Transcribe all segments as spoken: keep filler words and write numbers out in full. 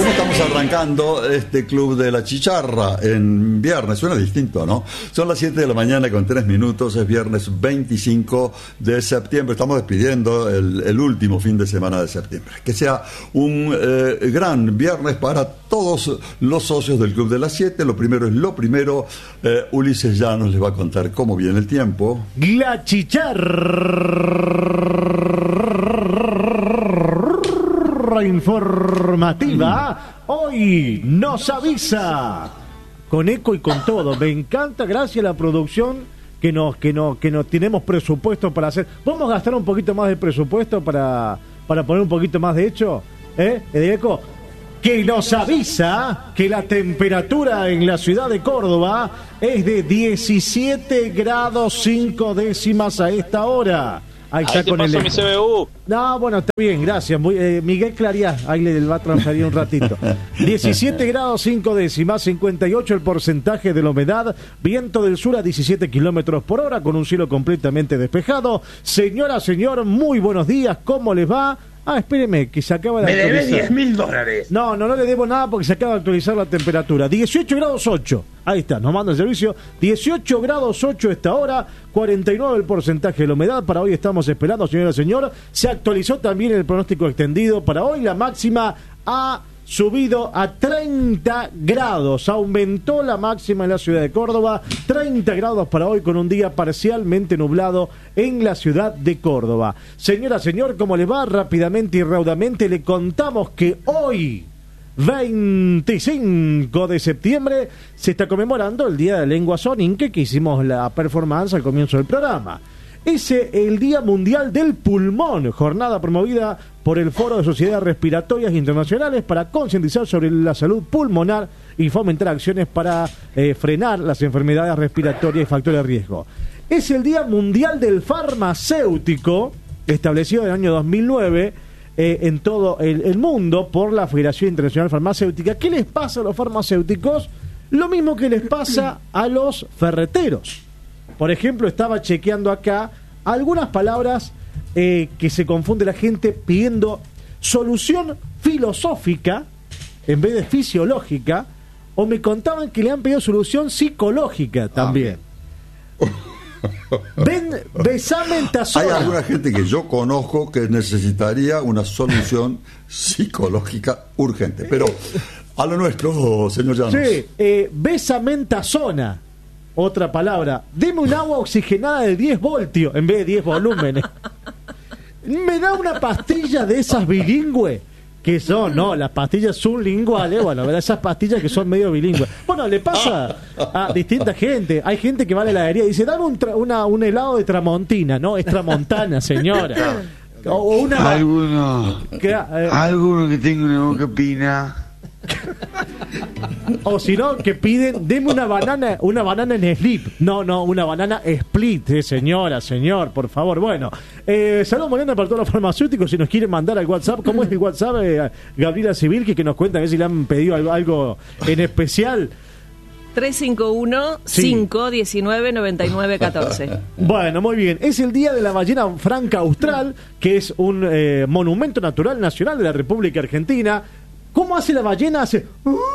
¿Cómo estamos arrancando este club de la chicharra en viernes? Suena distinto, ¿no? Son las siete de la mañana con tres minutos, es viernes veinticinco de septiembre. Estamos despidiendo el, el último fin de semana de septiembre. Que sea un eh, gran viernes para todos los socios del Club de las siete. Lo primero es lo primero. Eh, Ulises Llanos les va a contar cómo viene el tiempo. La chicharra informativa hoy nos avisa con eco y con todo. Me encanta, gracias a la producción que nos que no que no tenemos presupuesto para hacer. Vamos a gastar un poquito más de presupuesto para para poner un poquito más de hecho, ¿eh? El eco que nos avisa que la temperatura en la ciudad de Córdoba es de diecisiete grados cinco décimas a esta hora. Ahí está. Ahí con el mi C B U. No, bueno, está bien, gracias. Muy, eh, Miguel Clariá, ahí le va a transferir un ratito. diecisiete grados cinco décimas, cincuenta y ocho el porcentaje de la humedad, viento del sur a diecisiete kilómetros por hora, con un cielo completamente despejado. Señora, señor, muy buenos días, ¿cómo les va? Ah, espéreme, que se acaba de Me actualizar. debe diez mil dólares. No, no, no le debo nada porque se acaba de actualizar la temperatura. dieciocho grados ocho. Ahí está, nos manda el servicio. dieciocho grados ocho esta hora, cuarenta y nueve el porcentaje de la humedad. Para hoy estamos esperando, señora y señor. Se actualizó también el pronóstico extendido para hoy. La máxima ha subido a treinta grados. Aumentó la máxima en la ciudad de Córdoba. treinta grados para hoy con un día parcialmente nublado en la ciudad de Córdoba. Señora, señor, ¿cómo le va? Rápidamente y raudamente le contamos que hoy, veinticinco de septiembre, se está conmemorando el Día de la Lengua Soninke, que hicimos la performance al comienzo del programa. Es el Día Mundial del Pulmón, jornada promovida por el Foro de Sociedades Respiratorias Internacionales para concientizar sobre la salud pulmonar y fomentar acciones para eh, frenar las enfermedades respiratorias y factores de riesgo. Es el Día Mundial del Farmacéutico, establecido en el año dos mil nueve eh, en todo el, el mundo por la Federación Internacional Farmacéutica. ¿Qué les pasa a los farmacéuticos? Lo mismo que les pasa a los ferreteros. Por ejemplo, estaba chequeando acá algunas palabras eh, que se confunde la gente pidiendo solución filosófica en vez de fisiológica, o me contaban que le han pedido solución psicológica también. Ven, besame en tazón. Hay alguna gente que yo conozco que necesitaría una solución psicológica urgente, pero a lo nuestro, señor Llanos. Sí, eh, besame en tazona. Otra palabra, deme un agua oxigenada de diez voltios en vez de diez volúmenes. Me da una pastilla de esas bilingües que son, no, las pastillas sublinguales, bueno, esas pastillas que son medio bilingües. Bueno, le pasa a distinta gente. Hay gente que va a la heladería y dice, dame un, tra- una, un helado de Tramontina. No, es Tramontana, señora. O una... Alguno, que, eh, alguno que tenga una boca pina. O si no, que piden, deme una banana, una banana en slip. No, no, una banana split, eh, señora, señor, por favor. Bueno, eh, saludos mañana para todos los farmacéuticos. Si nos quieren mandar al WhatsApp, ¿cómo es el WhatsApp? Eh, Gabriela Civil, que, que nos cuenta a ver si le han pedido algo, algo en especial. tres cinco uno, cinco uno nueve, nueve nueve uno cuatro. Bueno, muy bien. Es el Día de la Ballena Franca Austral, que es un eh, monumento natural nacional de la República Argentina. ¿Cómo hace la ballena? Hace...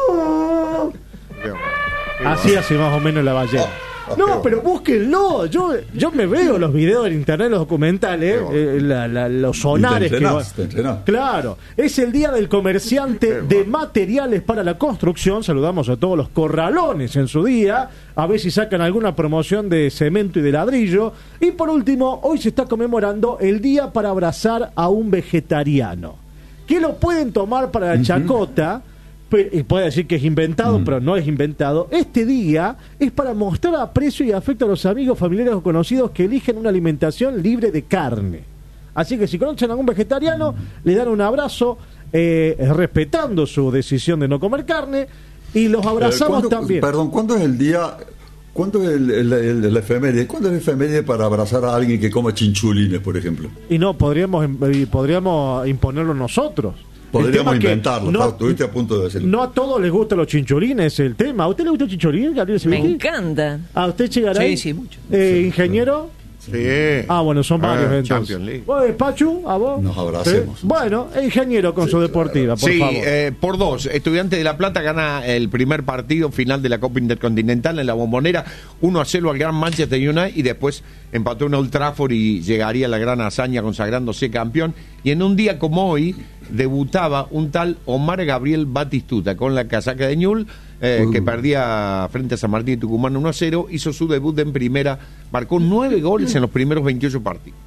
Así hace más o menos la ballena. No, pero búsquenlo. Yo yo me veo los videos en internet, los documentales, eh, la, la, los sonares que va... Claro. Es el Día del Comerciante de Materiales para la Construcción. Saludamos a todos los corralones en su día. A ver si sacan alguna promoción de cemento y de ladrillo. Y por último, hoy se está conmemorando el Día para abrazar a un vegetariano. Que lo pueden tomar para la chacota, pero, y puede decir que es inventado, uh-huh. pero no es inventado. Este día es para mostrar aprecio y afecto a los amigos, familiares o conocidos que eligen una alimentación libre de carne. Así que si conocen a algún vegetariano, uh-huh. le dan un abrazo, eh, respetando su decisión de no comer carne, y los abrazamos eh, también. Perdón, ¿cuándo es el día... ¿Cuándo es el, el, el, el efeméride? ¿Cuándo es el efeméride para abrazar a alguien que coma chinchulines, por ejemplo? Y no, podríamos podríamos imponerlo nosotros. Podríamos inventarlo, no, estuviste a punto de decirlo. No a todos les gustan los chinchulines, es el tema. ¿A usted le gusta el chinchulín, Gabriel Civil? Me encanta. ¿A usted llegará? Sí, sí, mucho. Eh, ¿Ingeniero? Sí. Sí. Ah, bueno, son varios Ah, entonces. Champions League. ¿Vos, Pachu? ¿A vos? Nos abracemos. ¿Sí? Bueno, el ingeniero con su deportiva, por sí, favor. eh, por dos. Estudiantes de La Plata gana el primer partido final de la Copa Intercontinental en la Bombonera, uno a cero al Gran Manchester United, y después empató en Old Trafford y llegaría a la gran hazaña consagrándose campeón. Y en un día como hoy debutaba un tal Omar Gabriel Batistuta con la casaca de Ñul, eh, uh. que perdía frente a San Martín de Tucumán uno a cero, hizo su debut en primera, marcó nueve goles en los primeros veintiocho partidos.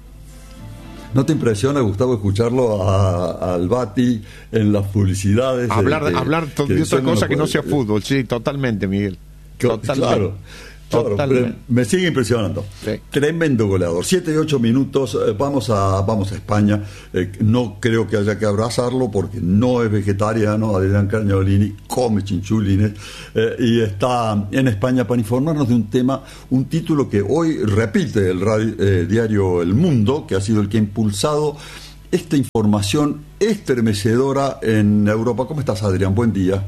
¿No te impresiona, Gustavo, escucharlo a, al Bati en las publicidades? Hablar, de, hablar que, de otra cosa que no sea eh, fútbol, sí, totalmente, Miguel. Totalmente. Claro. Claro, Totalmente. me sigue impresionando. Sí. Tremendo goleador. Siete y ocho minutos. Eh, vamos a vamos a España. Eh, no creo que haya que abrazarlo porque no es vegetariano. Adrián Carniolini come chinchulines eh, y está en España para informarnos de un tema, un título que hoy repite el radio, eh, diario El Mundo, que ha sido el que ha impulsado esta información estremecedora en Europa. ¿Cómo estás, Adrián? Buen día.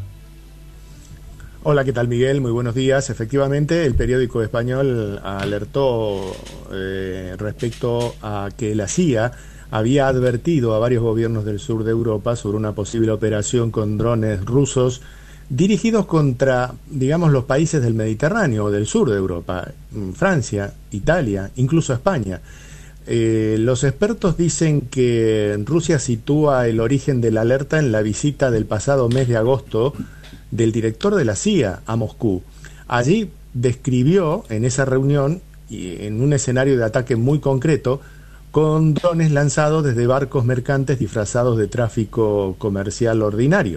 Hola, ¿qué tal, Miguel? Muy buenos días. Efectivamente, el periódico español alertó eh, respecto a que la C I A había advertido a varios gobiernos del sur de Europa sobre una posible operación con drones rusos dirigidos contra, digamos, los países del Mediterráneo o del sur de Europa, Francia, Italia, incluso España. Eh, los expertos dicen que Rusia sitúa el origen de la alerta en la visita del pasado mes de agosto del director de la C I A a Moscú. Allí describió en esa reunión, y en un escenario de ataque muy concreto, con drones lanzados desde barcos mercantes disfrazados de tráfico comercial ordinario.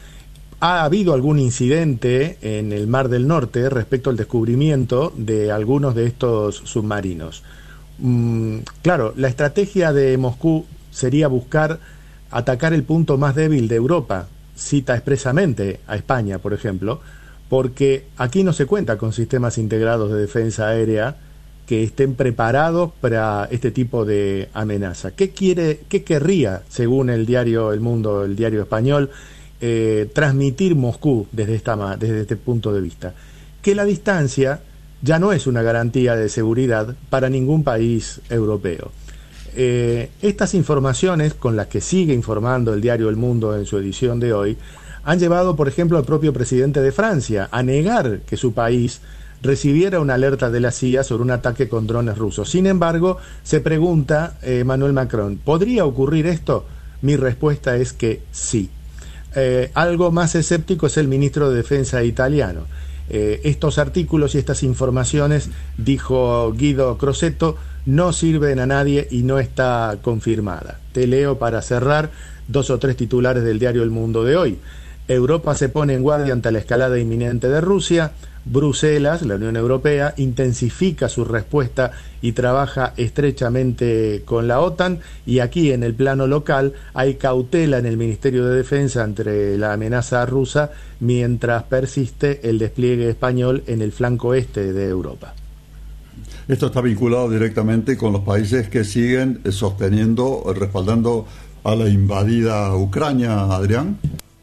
Ha habido algún incidente en el Mar del Norte respecto al descubrimiento de algunos de estos submarinos. Mm, claro, la estrategia de Moscú sería buscar atacar el punto más débil de Europa. Cita expresamente a España, por ejemplo, porque aquí no se cuenta con sistemas integrados de defensa aérea que estén preparados para este tipo de amenaza. ¿Qué quiere, qué querría, según el diario El Mundo, el diario español, eh, transmitir Moscú desde, esta, desde este punto de vista? Que la distancia ya no es una garantía de seguridad para ningún país europeo. Eh, estas informaciones, con las que sigue informando el diario El Mundo en su edición de hoy, han llevado, por ejemplo, al propio presidente de Francia a negar que su país recibiera una alerta de la C I A sobre un ataque con drones rusos. Sin embargo, se pregunta eh, Emmanuel Macron, ¿podría ocurrir esto? Mi respuesta es que sí. Eh, algo más escéptico es el ministro de Defensa italiano. Eh, estos artículos y estas informaciones, dijo Guido Crosetto, no sirven a nadie y no está confirmada. Te leo para cerrar dos o tres titulares del diario El Mundo de hoy. Europa se pone en guardia ante la escalada inminente de Rusia. Bruselas, la Unión Europea, intensifica su respuesta y trabaja estrechamente con la OTAN. Y aquí, en el plano local, hay cautela en el Ministerio de Defensa ante la amenaza rusa, mientras persiste el despliegue español en el flanco este de Europa. Esto está vinculado directamente con los países que siguen sosteniendo, respaldando a la invadida Ucrania, Adrián.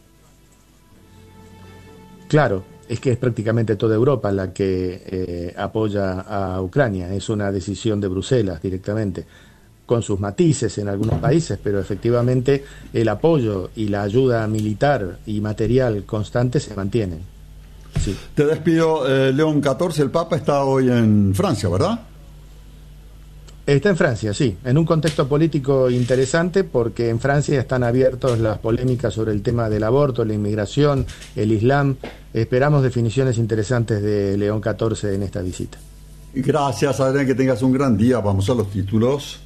Claro, es que es prácticamente toda Europa la que eh, apoya a Ucrania. Es una decisión de Bruselas directamente, con sus matices en algunos países, pero efectivamente el apoyo y la ayuda militar y material constante se mantienen. Sí. Te despido, eh, León catorce, el Papa está hoy en Francia, ¿verdad? Está en Francia, sí, en un contexto político interesante, porque en Francia están abiertas las polémicas sobre el tema del aborto, la inmigración, el Islam. Esperamos definiciones interesantes de León catorce en esta visita. Gracias, Adrián, que tengas un gran día. Vamos a los títulos.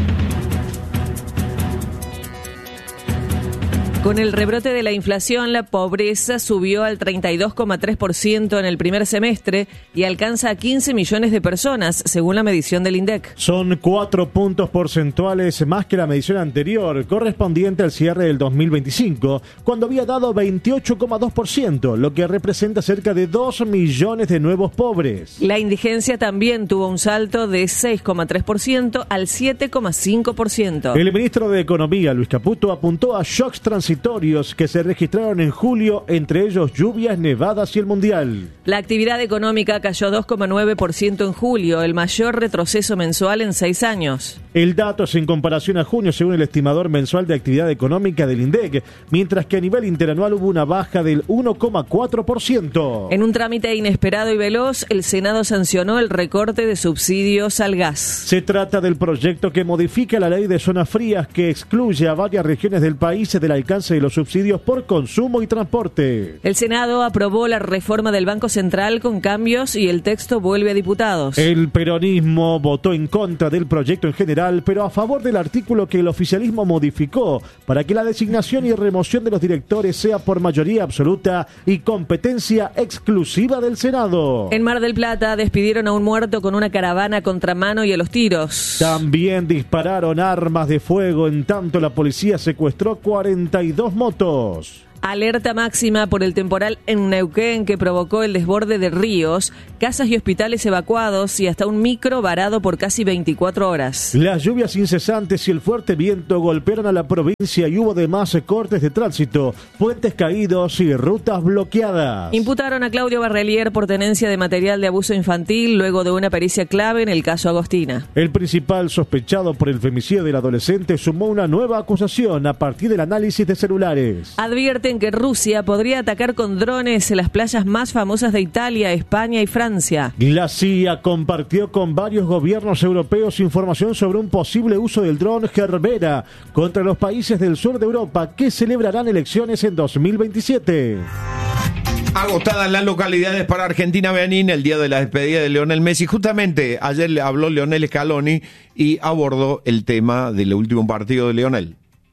Con el rebrote de la inflación, la pobreza subió al treinta y dos coma tres por ciento en el primer semestre y alcanza a quince millones de personas, según la medición del INDEC. Son cuatro puntos porcentuales más que la medición anterior, correspondiente al cierre del dos mil veinticinco, cuando había dado veintiocho coma dos por ciento, lo que representa cerca de dos millones de nuevos pobres. La indigencia también tuvo un salto de seis coma tres por ciento al siete coma cinco por ciento. El ministro de Economía, Luis Caputo, apuntó a shocks transitorios transitorios que se registraron en julio, entre ellos lluvias, nevadas y el Mundial. La actividad económica cayó dos coma nueve por ciento en julio, el mayor retroceso mensual en seis años. El dato es en comparación a junio, según el estimador mensual de actividad económica del INDEC, mientras que a nivel interanual hubo una baja del uno coma cuatro por ciento. En un trámite inesperado y veloz, el Senado sancionó el recorte de subsidios al gas. Se trata del proyecto que modifica la ley de zonas frías que excluye a varias regiones del país del alcance de los subsidios por consumo y transporte. El Senado aprobó la reforma del Banco Central con cambios y el texto vuelve a diputados. El peronismo votó en contra del proyecto en general, pero a favor del artículo que el oficialismo modificó para que la designación y remoción de los directores sea por mayoría absoluta y competencia exclusiva del Senado. En Mar del Plata despidieron a un muerto con una caravana contra mano y a los tiros. También dispararon armas de fuego, en tanto la policía secuestró cuarenta y dos motos. Alerta máxima por el temporal en Neuquén que provocó el desborde de ríos, casas y hospitales evacuados y hasta un micro varado por casi veinticuatro horas. Las lluvias incesantes y el fuerte viento golpearon a la provincia y hubo además cortes de tránsito, puentes caídos y rutas bloqueadas. Imputaron a Claudio Barrelier por tenencia de material de abuso infantil luego de una pericia clave en el caso Agostina. El principal sospechado por el femicidio del adolescente sumó una nueva acusación a partir del análisis de celulares. Advierten que Rusia podría atacar con drones en las playas más famosas de Italia, España y Francia. La C I A compartió con varios gobiernos europeos información sobre un posible uso del dron Gerbera contra los países del sur de Europa que celebrarán elecciones en dos mil veintisiete. Agotadas las localidades para Argentina-Benín el día de la despedida de Lionel Messi. Justamente ayer le habló Lionel Scaloni y abordó el tema del último partido de Lionel.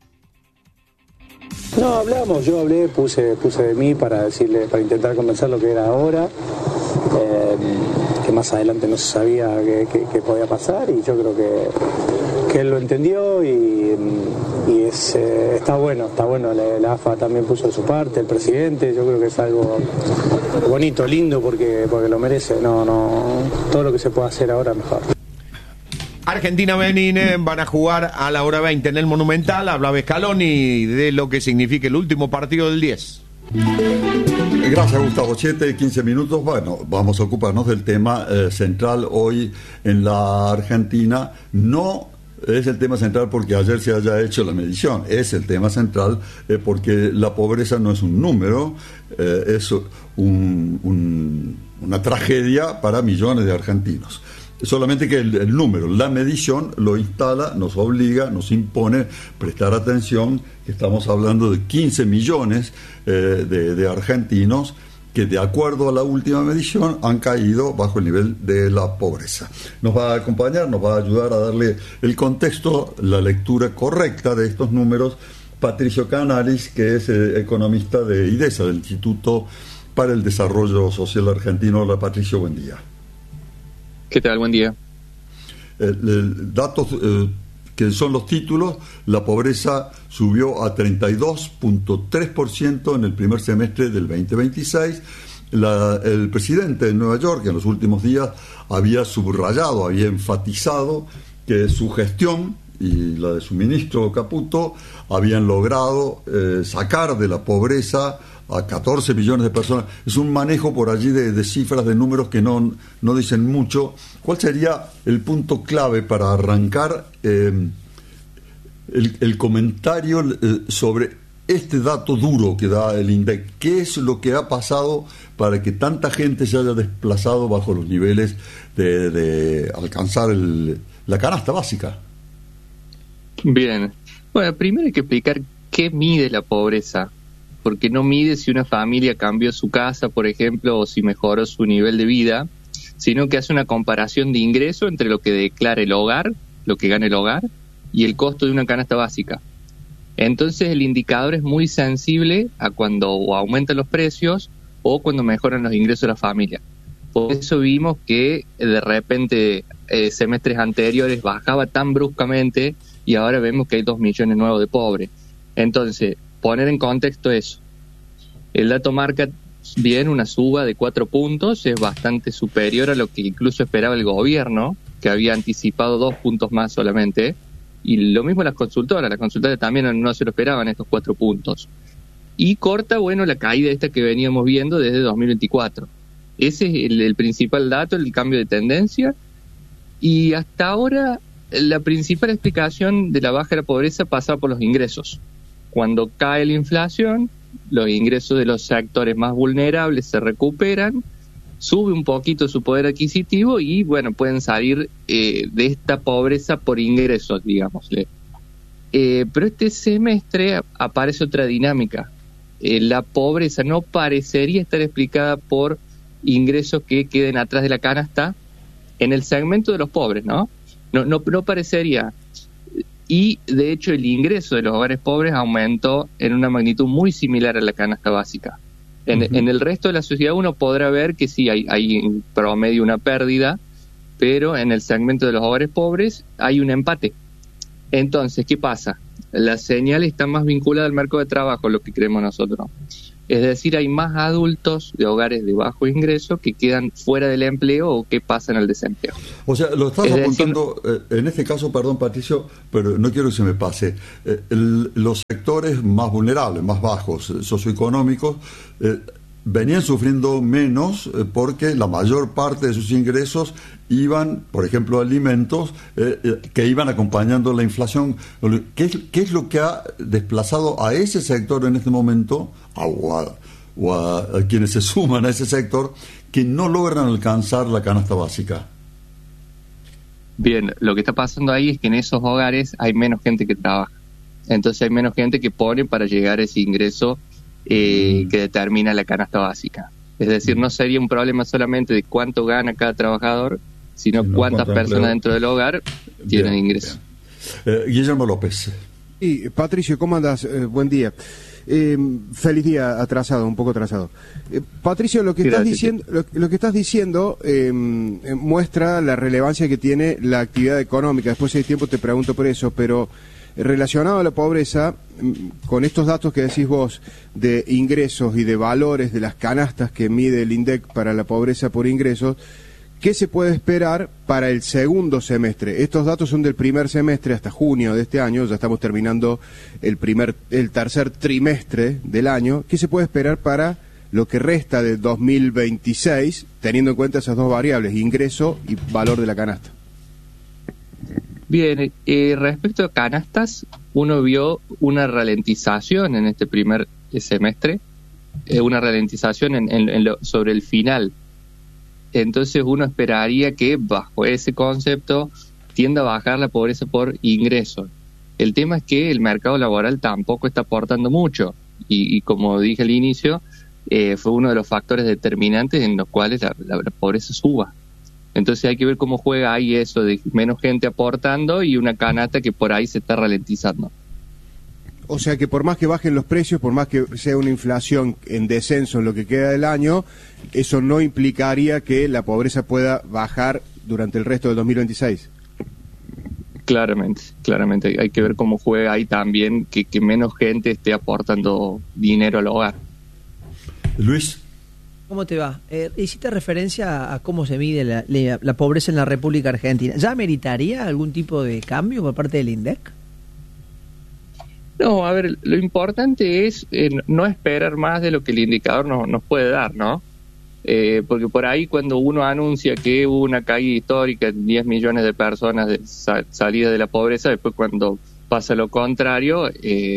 No, hablamos, yo hablé, puse puse de mí para decirle, para intentar convencer lo que era ahora, eh, que más adelante no se sabía qué, qué, qué podía pasar y yo creo que, que él lo entendió y, y es, eh, está bueno, está bueno, la, la A F A también puso de su parte, el presidente, yo creo que es algo bonito, lindo porque, porque lo merece, no, no, todo lo que se pueda hacer ahora mejor. Argentina-Benín van a jugar a la hora veinte en el Monumental. Hablaba Scaloni de lo que significa el último partido del diez. Gracias, Gustavo. siete, quince minutos. Bueno, vamos a ocuparnos del tema eh, central hoy en la Argentina. No es el tema central porque ayer se haya hecho la medición. Es el tema central eh, porque la pobreza no es un número, eh, es un, un, una tragedia para millones de argentinos. Solamente que el, el número, la medición lo instala, nos obliga, nos impone prestar atención, que estamos hablando de quince millones eh, de, de argentinos que de acuerdo a la última medición han caído bajo el nivel de la pobreza. Nos va a acompañar, nos va a ayudar a darle el contexto, la lectura correcta de estos números, Patricio Canalis, que es eh, economista de IDESA, del Instituto para el Desarrollo Social Argentino. Hola Patricio, buen día. ¿Qué tal? Buen día. El, el, datos eh, que son los títulos, la pobreza subió a treinta y dos punto tres por ciento en el primer semestre del veinte veintiséis. La, el presidente de Nueva York en los últimos días había subrayado, había enfatizado que su gestión y la de su ministro Caputo habían logrado eh, sacar de la pobreza a catorce millones de personas. Es un manejo por allí de, de cifras, de números que no, no dicen mucho. ¿Cuál sería el punto clave para arrancar eh, el, el comentario eh, sobre este dato duro que da el INDEC? ¿Qué es lo que ha pasado para que tanta gente se haya desplazado bajo los niveles de, de alcanzar el, la canasta básica? Bien. Bueno, primero hay que explicar qué mide la pobreza, porque no mide si una familia cambió su casa, por ejemplo, o si mejoró su nivel de vida, sino que hace una comparación de ingreso entre lo que declara el hogar, lo que gana el hogar, y el costo de una canasta básica. Entonces el indicador es muy sensible a cuando o aumentan los precios o cuando mejoran los ingresos de la familia. Por eso vimos que de repente eh, semestres anteriores bajaba tan bruscamente y ahora vemos que hay dos millones nuevos de pobres. Entonces, poner en contexto eso. El dato marca bien una suba de cuatro puntos, es bastante superior a lo que incluso esperaba el gobierno, que había anticipado dos puntos más solamente. Y lo mismo las consultoras, las consultoras también no se lo esperaban estos cuatro puntos. Y corta, bueno, la caída esta que veníamos viendo desde dos mil veinticuatro. Ese es el, el principal dato, el cambio de tendencia. Y hasta ahora la principal explicación de la baja de la pobreza pasa por los ingresos. Cuando cae la inflación, los ingresos de los sectores más vulnerables se recuperan, sube un poquito su poder adquisitivo y, bueno, pueden salir eh, de esta pobreza por ingresos, digámosle. Eh, pero este semestre aparece otra dinámica. Eh, la pobreza no parecería estar explicada por ingresos que queden atrás de la canasta en el segmento de los pobres, ¿no? No, no, no parecería. Y, de hecho, el ingreso de los hogares pobres aumentó en una magnitud muy similar a la canasta básica. En, uh-huh. en el resto de la sociedad uno podrá ver que sí, hay, hay en promedio una pérdida, pero en el segmento de los hogares pobres hay un empate. Entonces, ¿qué pasa? La señal está más vinculada al mercado de trabajo, lo que creemos nosotros. Es decir, hay más adultos de hogares de bajo ingreso que quedan fuera del empleo o que pasan al desempleo. O sea, lo estás es apuntando, decir, eh, en este caso, perdón Patricio, pero no quiero que se me pase, eh, el, los sectores más vulnerables, más bajos, eh, socioeconómicos, eh, venían sufriendo menos eh, porque la mayor parte de sus ingresos iban, por ejemplo, a alimentos eh, eh, que iban acompañando la inflación. ¿Qué es, qué es lo que ha desplazado a ese sector en este momento, a, o, a, o a, a quienes se suman a ese sector, que no logran alcanzar la canasta básica? Bien, lo que está pasando ahí es que en esos hogares hay menos gente que trabaja. Entonces hay menos gente que pone para llegar a ese ingreso Eh, que determina la canasta básica. Es decir, no sería un problema solamente de cuánto gana cada trabajador, sino no, cuántas personas dentro del hogar tienen bien, ingreso. Bien. Eh, Guillermo López. Y Patricio, ¿cómo andas? Eh, buen día. Eh, feliz día atrasado, un poco atrasado. Eh, Patricio, lo que Gracias. estás diciendo, lo, lo que estás diciendo eh, muestra la relevancia que tiene la actividad económica. Después de tiempo te pregunto por eso, pero relacionado a la pobreza, con estos datos que decís vos de ingresos y de valores de las canastas que mide el INDEC para la pobreza por ingresos, ¿qué se puede esperar para el segundo semestre? Estos datos son del primer semestre hasta junio de este año, ya estamos terminando el primer, el tercer trimestre del año. ¿Qué se puede esperar para lo que resta de dos mil veintiséis, teniendo en cuenta esas dos variables, ingreso y valor de la canasta? Bien, eh, respecto a canastas, uno vio una ralentización en este primer semestre, eh, una ralentización en, en, en lo, sobre el final. Entonces uno esperaría que bajo ese concepto tienda a bajar la pobreza por ingresos. El tema es que el mercado laboral tampoco está aportando mucho y, y como dije al inicio, eh, fue uno de los factores determinantes en los cuales la, la, la pobreza suba. Entonces hay que ver cómo juega ahí eso de menos gente aportando y una canasta que por ahí se está ralentizando. O sea que por más que bajen los precios, por más que sea una inflación en descenso en lo que queda del año, eso no implicaría que la pobreza pueda bajar durante el resto del dos mil veintiséis. Claramente, claramente. Hay que ver cómo juega ahí también que, que menos gente esté aportando dinero al hogar. Luis. ¿Cómo te va? Eh, hiciste referencia a cómo se mide la, la, la pobreza en la República Argentina. ¿Ya meritaría algún tipo de cambio por parte del INDEC? No, a ver, lo importante es eh, no esperar más de lo que el indicador nos, nos puede dar, ¿no? Eh, porque por ahí cuando uno anuncia que hubo una caída histórica en diez millones de personas de sa- salida de la pobreza, después cuando pasa lo contrario, eh,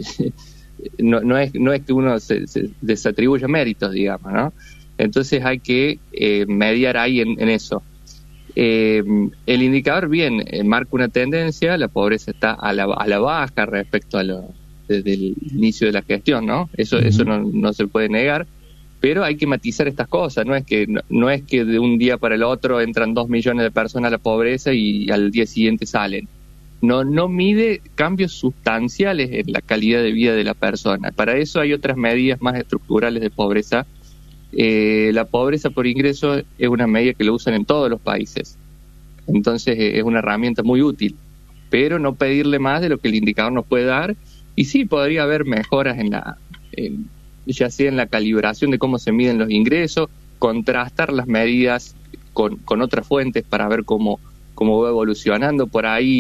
no, no, es, no es que uno se, se desatribuya méritos, digamos, ¿no? Entonces hay que eh, mediar ahí en, en eso. Eh, el indicador bien eh, marca una tendencia, la pobreza está a la, a la baja respecto a lo desde el inicio de la gestión, ¿no? Eso, uh-huh. eso no, no se puede negar, pero hay que matizar estas cosas, no es que no, no es que de un día para el otro entran dos millones de personas a la pobreza y al día siguiente salen. No, no mide cambios sustanciales en la calidad de vida de la persona. Para eso hay otras medidas más estructurales de pobreza. Eh, la pobreza por ingreso es una medida que lo usan en todos los países. Entonces eh, es una herramienta muy útil, pero no pedirle más de lo que el indicador nos puede dar. Y sí, podría haber mejoras en la, en, ya sea en la calibración de cómo se miden los ingresos, contrastar las medidas con, con otras fuentes para ver cómo, cómo va evolucionando. Por ahí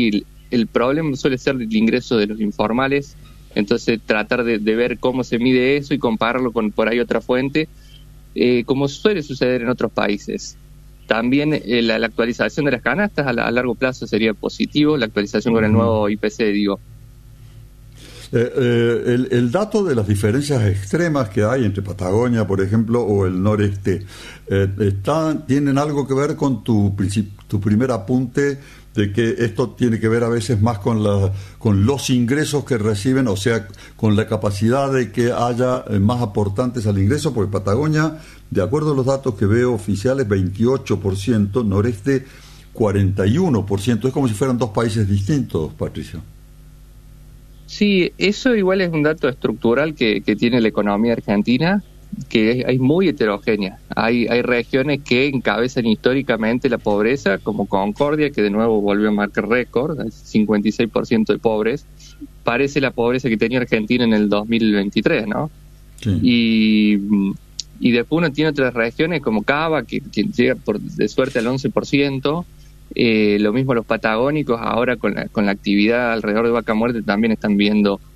el problema suele ser el ingreso de los informales, entonces tratar de, de ver cómo se mide eso y compararlo con por ahí otra fuente, eh, como suele suceder en otros países. También eh, la, la actualización de las canastas a, la, a largo plazo sería positivo, la actualización con el nuevo I P C, digo. Eh, eh, el, el dato de las diferencias extremas que hay entre Patagonia, por ejemplo, o el noreste, eh, está, ¿tienen algo que ver con tu, tu primer apunte de que esto tiene que ver a veces más con, la, con los ingresos que reciben, o sea, con la capacidad de que haya eh, más aportantes al ingreso? Porque Patagonia, de acuerdo a los datos que veo oficiales, veintiocho por ciento, noreste cuarenta y uno por ciento. Es como si fueran dos países distintos, Patricio. Sí, eso igual es un dato estructural que, que tiene la economía argentina, que es, es muy heterogénea. Hay, hay regiones que encabezan históricamente la pobreza, como Concordia, que de nuevo volvió a marcar récord, cincuenta y seis por ciento de pobres. Parece la pobreza que tenía Argentina en el dos mil veintitrés, ¿no? Sí. Y, y después uno tiene otras regiones como Cava, que, que llega por, de suerte al once por ciento. Eh, lo mismo los patagónicos, ahora con la, con la actividad alrededor de Vaca Muerta también están viendo